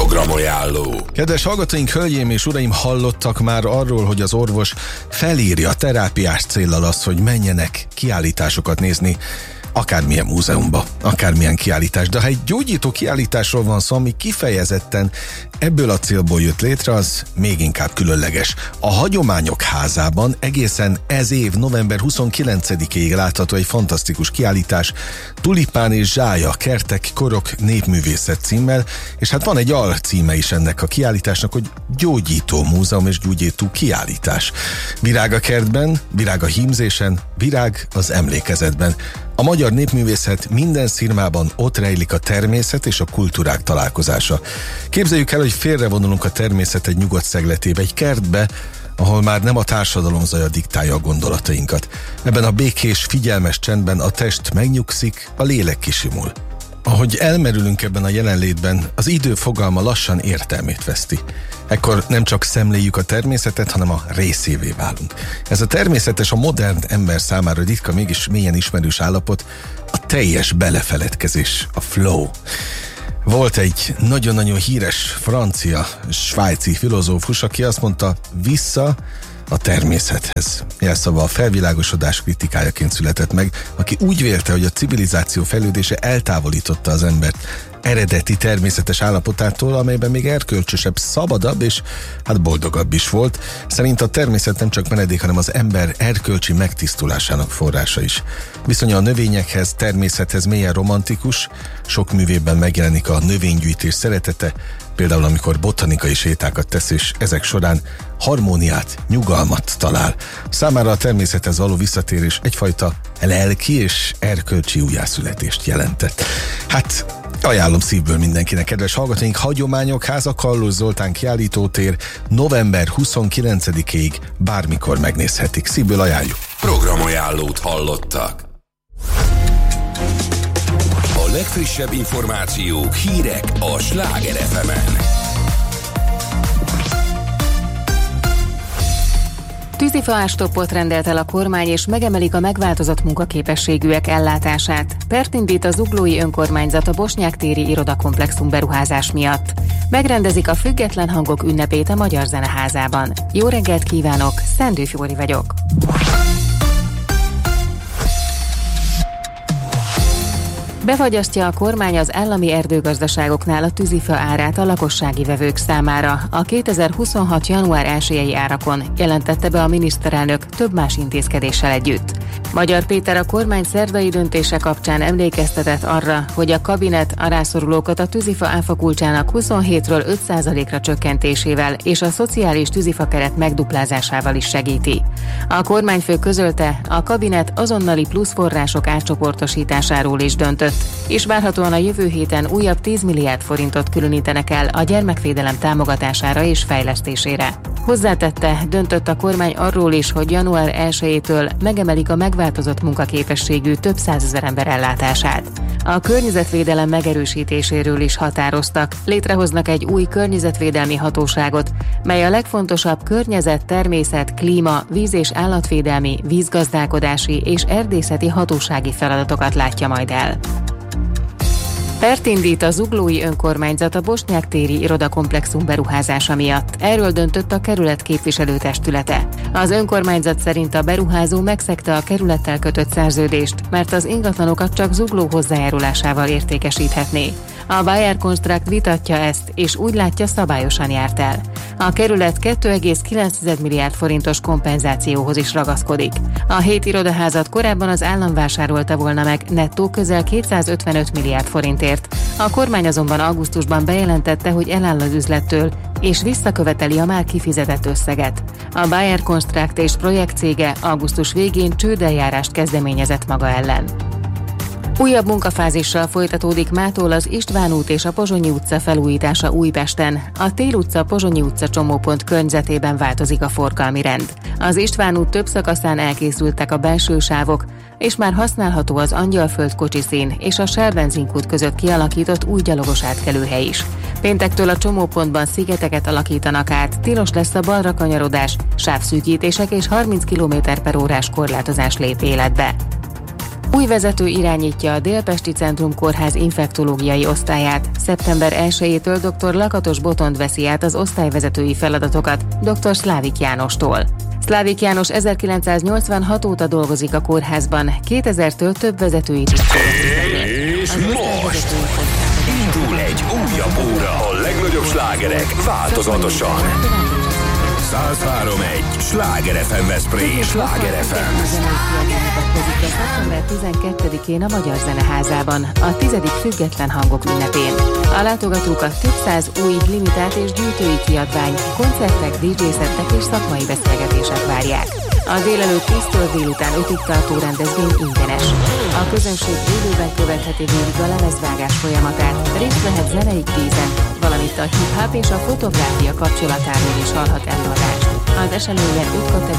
Programajánló. Kedves hallgatóink, hölgyeim és uraim, hallottak már arról, hogy az orvos felírja terápiás céllal azt, hogy menjenek kiállításokat nézni, akármilyen múzeumba, akármilyen kiállítás. De ha egy gyógyító kiállításról van szó, ami kifejezetten ebből a célból jött létre, az még inkább különleges. A Hagyományok Házában egészen ez év november 29-ig látható egy fantasztikus kiállítás, Tulipán és Zsája, kertek, korok, népművészet címmel, és hát van egy alcíme is ennek a kiállításnak, hogy Gyógyító Múzeum és Gyógyító Kiállítás. Virág a kertben, virág a hímzésen, virág az emlékezetben. A magyar népművészet minden szirmában ott rejlik a természet és a kultúrák találkozása. Képzeljük el, hogy félrevonulunk a természet egy nyugodt szegletébe, egy kertbe, ahol már nem a társadalom zaja diktálja a gondolatainkat. Ebben a békés, figyelmes csendben a test megnyugszik, a lélek kisimul. Ahogy elmerülünk ebben a jelenlétben, az idő fogalma lassan értelmét veszti. Ekkor nem csak szemléljük a természetet, hanem a részévé válunk. Ez a természetes, a modern ember számára ritka, mégis mélyen ismerős állapot, a teljes belefeledkezés, a flow. Volt egy nagyon-nagyon híres francia, svájci filozófus, aki azt mondta, vissza a természethez. Jelszava a felvilágosodás kritikájaként született meg, aki úgy vélte, hogy a civilizáció fejlődése eltávolította az embert eredeti természetes állapotától, amelyben még erkölcsösebb, szabadabb és hát boldogabb is volt. Szerint a természet nem csak menedék, hanem az ember erkölcsi megtisztulásának forrása is. Viszonya a növényekhez, természethez mélyen romantikus, sok művében megjelenik a növénygyűjtés szeretete, például amikor botanikai sétákat tesz, és ezek során harmóniát, nyugalmat talál. Számára a természethez való visszatérés egyfajta lelki és erkölcsi újjászületést jelentett. Hát ajánlom szívből mindenkinek, kedves hallgatóink, Hagyományok Háza, Kallós Zoltán kiállítótér, november 29-ig bármikor megnézhetik. Szívből ajánljuk. Programajánlót hallottak. A legfrissebb információk, hírek a Sláger FM-en. Tűzifaástoppot rendelt el a kormány, és megemelik a megváltozott munkaképességűek ellátását. Pert indít a Zuglói Önkormányzat a Bosnyák téri irodakomplexum beruházás miatt. Megrendezik a Független Hangok ünnepét a Magyar Zeneházában. Jó reggelt kívánok, Szendő Fjóri vagyok. Befagyasztja a kormány az állami erdőgazdaságoknál a tűzifa árát a lakossági vevők számára. A 2026. január 1-i árakon jelentette be a miniszterelnök több más intézkedéssel együtt. Magyar Péter a kormány szerdai döntése kapcsán emlékeztetett arra, hogy a kabinet a rászorulókat a tűzifa áfakulcsának 27-ről 5%-ra csökkentésével és a szociális tűzifakeret megduplázásával is segíti. A kormányfő közölte, a kabinet azonnali plusz források átcsoportosításáról is döntött, és várhatóan a jövő héten újabb 10 milliárd forintot különítenek el a gyermekvédelem támogatására és fejlesztésére. Hozzátette, döntött a kormány arról is, hogy január 1-től megemelik a megváltozott munkaképességű több százezer ember ellátását. A környezetvédelem megerősítéséről is határoztak, létrehoznak egy új környezetvédelmi hatóságot, mely a legfontosabb környezet, természet, klíma, víz- és állatvédelmi, vízgazdálkodási és erdészeti hatósági feladatokat látja majd el. Pert indít a Zuglói Önkormányzat a Bosnyák téri irodakomplexum beruházása miatt. Erről döntött a kerület képviselőtestülete. Az önkormányzat szerint a beruházó megszegte a kerülettel kötött szerződést, mert az ingatlanokat csak Zugló hozzájárulásával értékesíthetné. A Bayer Construct vitatja ezt, és úgy látja, szabályosan járt el. A kerület 2,9 milliárd forintos kompenzációhoz is ragaszkodik. A 7 irodaházat korábban az állam vásárolta volna meg nettó közel 255 milliárd forintért. A kormány azonban augusztusban bejelentette, hogy eláll az üzlettől, és visszaköveteli a már kifizetett összeget. A Bayer Construct és projekt cége augusztus végén csődeljárást kezdeményezett maga ellen. Újabb munkafázissal folytatódik mától az István út és a Pozsonyi utca felújítása Újpesten. A Tél utca, Pozsonyi utca csomópont környezetében változik a forgalmi rend. Az István út több szakaszán elkészültek a belső sávok, és már használható az Angyalföld kocsiszín és a Shell benzinkút között kialakított új gyalogos átkelőhely is. Péntektől a csomópontban szigeteket alakítanak át, tilos lesz a balra kanyarodás, sávszűkítések és 30 km/órás korlátozás lép életbe. Új vezető irányítja a Délpesti Centrum Kórház infektológiai osztályát. Szeptember 1-től dr. Lakatos Botond veszi át az osztályvezetői feladatokat dr. Szlávik Jánostól. Szlávik János 1986 óta dolgozik a kórházban, 2000-től több vezetői tisztséget És most indul egy újabb óra. A legnagyobb slágerek változatosan. 103.1 Sláger FM Veszprém. Sláger FM. Szeptember 12-én a Magyar Zeneházában, a 10. Független Hangok ünnepén. A látogatókat több száz új, limitált és gyűjtői kiadvány, koncertek, DJ-szettek és szakmai beszélgetések várják. A délelőtt 10-től délután 5-ig tartó rendezvény ingyenes. A közönség élőben követheti végig a lemezvágás folyamatát, részt vehet zenei kvízen, valamint a hip-hop és a fotográfia kapcsolatáról is hallhat előadást. Az eseményen 5 kategóriában